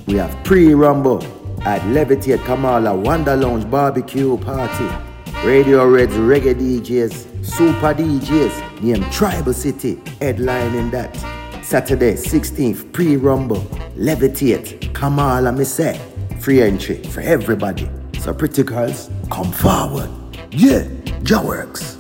We have pre-rumble at Levitate Kamala Wonder Lounge Barbecue Party. Radio Reds Reggae DJs, Super DJs, named Tribal City, headlining that. Saturday 16th, pre-rumble, Levitate Kamala me say. Free entry for everybody. So pretty girls, come forward. Yeah, Jah works.